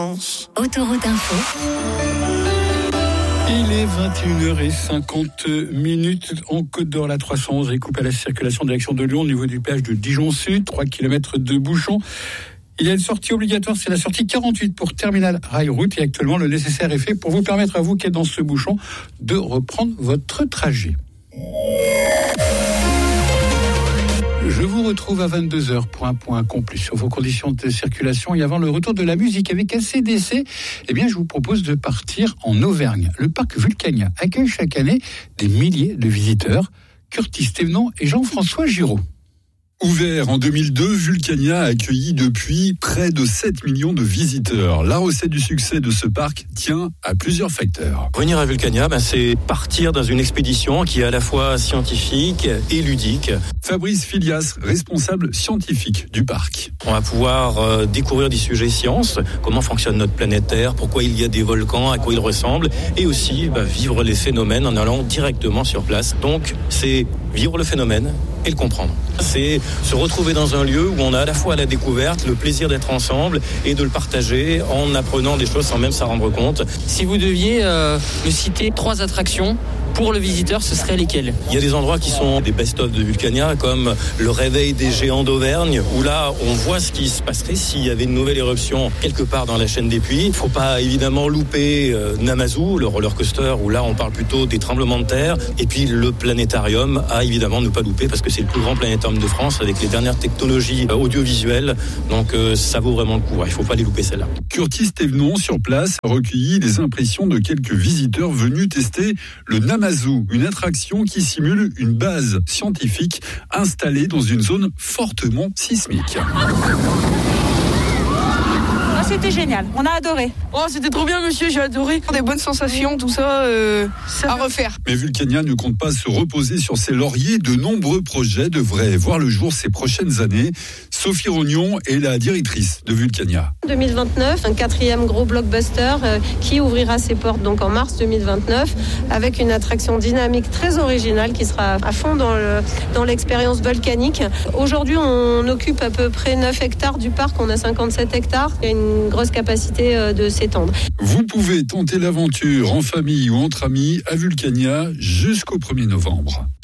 Autoroute Info. Il est 21h50 en Côte d'Or, la 311 est coupée à la circulation de l'action de Lyon au niveau du péage de Dijon Sud, 3 km de bouchons. Il y a une sortie obligatoire, c'est la sortie 48 pour Terminal Rail Route et actuellement le nécessaire est fait pour vous permettre à vous qui êtes dans ce bouchon de reprendre votre trajet. Je vous retrouve à 22h pour un point complet sur vos conditions de circulation et avant le retour de la musique avec ACDC, je vous propose de partir en Auvergne. Le parc Vulcania accueille chaque année des milliers de visiteurs. Curtis Thévenant et Jean-François Giraud. Ouvert en 2002, Vulcania a accueilli depuis près de 7 millions de visiteurs. La recette du succès de ce parc tient à plusieurs facteurs. Venir à Vulcania, c'est partir dans une expédition qui est à la fois scientifique et ludique. Fabrice Filias, responsable scientifique du parc. On va pouvoir découvrir des sujets sciences, comment fonctionne notre planète Terre, pourquoi il y a des volcans, à quoi ils ressemblent, et aussi vivre les phénomènes en allant directement sur place. Donc c'est vivre le phénomène et le comprendre. C'est se retrouver dans un lieu où on a à la fois la découverte, le plaisir d'être ensemble et de le partager en apprenant des choses sans même s'en rendre compte. Si vous deviez me citer 3 attractions pour le visiteur, ce serait lesquelles ? Il y a des endroits qui sont des best-of de Vulcania, comme le réveil des géants d'Auvergne, où là, on voit ce qui se passerait s'il y avait une nouvelle éruption quelque part dans la chaîne des Puys. Il ne faut pas évidemment louper Namazu, le roller coaster, où là, on parle plutôt des tremblements de terre. Et puis le planétarium, à évidemment ne pas louper, parce que c'est le plus grand planétarium de France, avec les dernières technologies audiovisuelles. Donc ça vaut vraiment le coup. Il ne faut pas les louper, celle-là. Curtis Thévenant, sur place, a recueilli les impressions de quelques visiteurs venus tester le Namazu, une attraction qui simule une base scientifique installée dans une zone fortement sismique. C'était génial, on a adoré. Oh, c'était trop bien, monsieur, j'ai adoré. Des bonnes sensations, tout ça, à refaire. Mais Vulcania ne compte pas se reposer sur ses lauriers. De nombreux projets devraient voir le jour ces prochaines années. Sophie Rognon est la directrice de Vulcania. 2029, un 4e gros blockbuster qui ouvrira ses portes donc en mars 2029 avec une attraction dynamique très originale qui sera à fond dans l'expérience volcanique. Aujourd'hui, on occupe à peu près 9 hectares du parc, on a 57 hectares. Il y a une grosse capacité de s'étendre. Vous pouvez tenter l'aventure en famille ou entre amis à Vulcania jusqu'au 1er novembre.